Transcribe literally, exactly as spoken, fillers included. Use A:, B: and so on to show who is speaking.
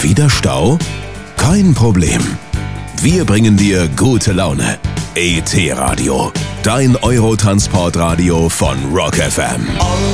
A: Wieder Stau? Kein Problem. Wir bringen dir gute Laune. E T Radio, dein Eurotransportradio von Rock F M.